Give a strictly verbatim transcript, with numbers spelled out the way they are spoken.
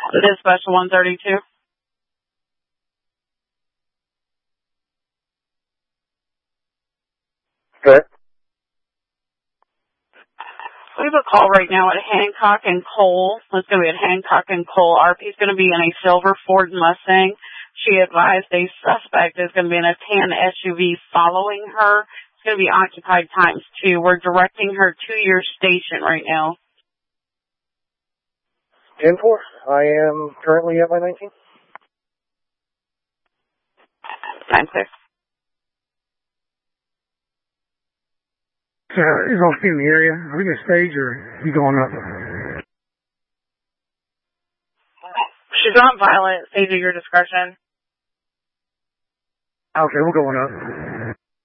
Dispatch one thirty-two. Good. We have a call right now at Hancock and Cole. It's going to be at Hancock and Cole. R P is going to be in a silver Ford Mustang. She advised a suspect is going to be in a tan S U V following her. It's going to be occupied times two. We're directing her to your station right now. ten four. I am currently at my nineteen. Time clear. So, is all in the area? Are we going to stage or are you going up? She's not violent. Stage at your discretion. Okay, we're going up.